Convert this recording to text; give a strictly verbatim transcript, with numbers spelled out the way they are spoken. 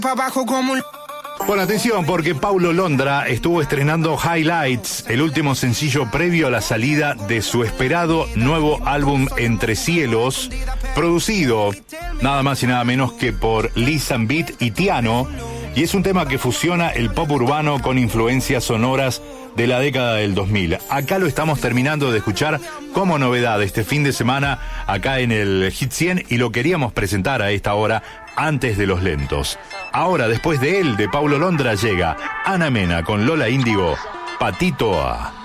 Bueno, atención, porque Paulo Londra estuvo estrenando Highlights, el último sencillo previo a la salida de su esperado nuevo álbum Entre Cielos, producido nada más y nada menos que por Lisan Beat y Tiano, y es un tema que fusiona el pop urbano con influencias sonoras de la década del dos mil. Acá lo estamos terminando de escuchar como novedad este fin de semana acá en el Hit cien y lo queríamos presentar a esta hora antes de los lentos. Ahora, después de él, de Paulo Londra, llega Ana Mena con Lola Índigo, Patito A.